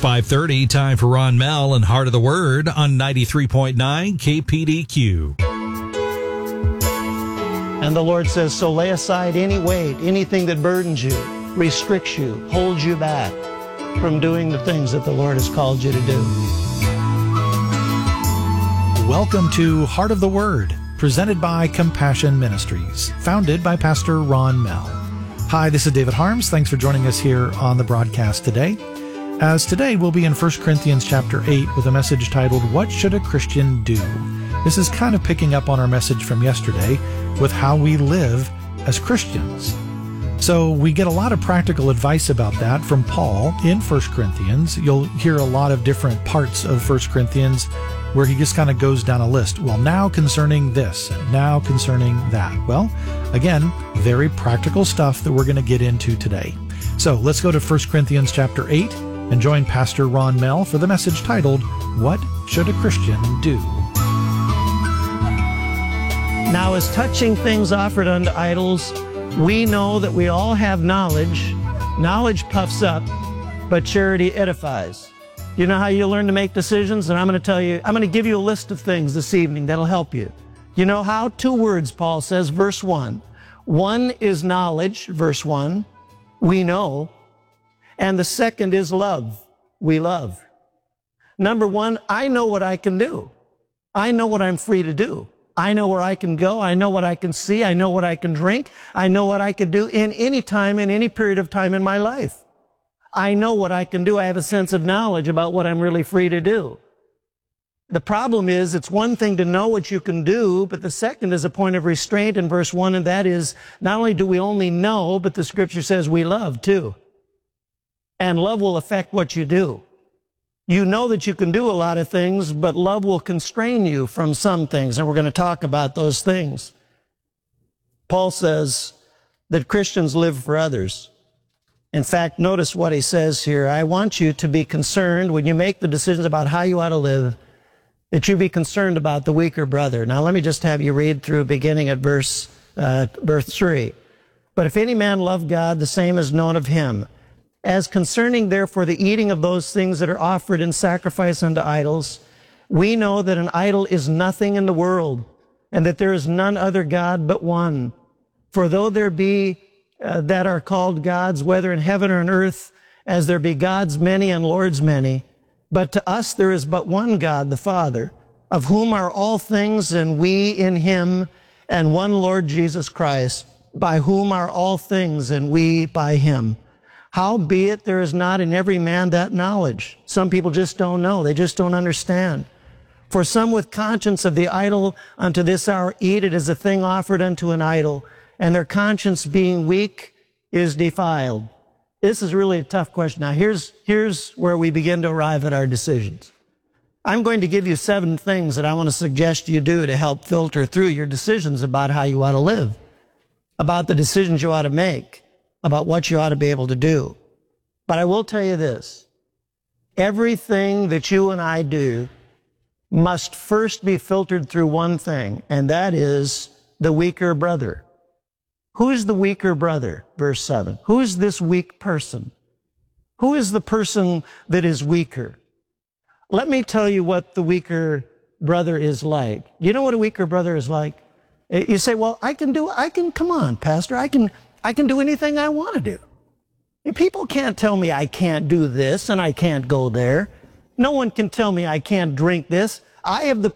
5:30, time for Ron Mell and Heart of the Word on 93.9 KPDQ. And the Lord says, so lay aside any weight, anything that burdens you, restricts you, holds you back from doing the things that the Lord has called you to do. Welcome to Heart of the Word, presented by Compassion Ministries, founded by Pastor Ron Mell. Hi, this is David Harms. Thanks for joining us here on the broadcast today. As today we'll be in 1 Corinthians chapter 8 with a message titled, What Should a Christian Do? This is kind of picking up on our message from yesterday with how we live as Christians. So we get a lot of practical advice about that from Paul in 1 Corinthians. You'll hear a lot of different parts of 1 Corinthians where he just kind of goes down a list. Well, now concerning this, and now concerning that. Well, again, very practical stuff that we're going to get into today. So let's go to 1 Corinthians chapter 8 and join Pastor Ron Mell for the message titled, What Should a Christian Do? Now, as touching things offered unto idols, we know that we all have knowledge. Knowledge puffs up, but charity edifies. You know how you learn to make decisions? And I'm going to give you a list of things this evening that'll help you. You know how? 2 words, Paul says, verse 1. One is knowledge, verse 1. We know. And the second is love. We love. Number 1, I know what I can do. I know what I'm free to do. I know where I can go. I know what I can see. I know what I can drink. I know what I can do in any time, in any period of time in my life. I know what I can do. I have a sense of knowledge about what I'm really free to do. The problem is, it's one thing to know what you can do, but the second is a point of restraint in verse 1, and that is, not only do we only know, but the scripture says we love too. And love will affect what you do. You know that you can do a lot of things, but love will constrain you from some things, and we're going to talk about those things. Paul says that Christians live for others. In fact, notice what he says here. I want you to be concerned when you make the decisions about how you ought to live, that you be concerned about the weaker brother. Now, let me just have you read through beginning at verse 3. But if any man love God, the same is known of him. As concerning, therefore, the eating of those things that are offered in sacrifice unto idols, we know that an idol is nothing in the world, and that there is none other God but one. For though there be that are called gods, whether in heaven or on earth, as there be gods many and lords many, but to us there is but one God, the Father, of whom are all things, and we in him, and one Lord Jesus Christ, by whom are all things, and we by him. Howbeit there is not in every man that knowledge. Some people just don't know. They just don't understand. For some with conscience of the idol unto this hour eat it as a thing offered unto an idol, and their conscience being weak is defiled. This is really a tough question. Now, here's where we begin to arrive at our decisions. I'm going to give you 7 things that I want to suggest you do to help filter through your decisions about how you ought to live, about the decisions you ought to make, about what you ought to be able to do. But I will tell you this. Everything that you and I do must first be filtered through one thing, and that is the weaker brother. Who is the weaker brother? Verse 7. Who is this weak person? Who is the person that is weaker? Let me tell you what the weaker brother is like. You know what a weaker brother is like? You say, well, come on, Pastor, I can do anything I want to do. People can't tell me I can't do this and I can't go there. No one can tell me I can't drink this. I have the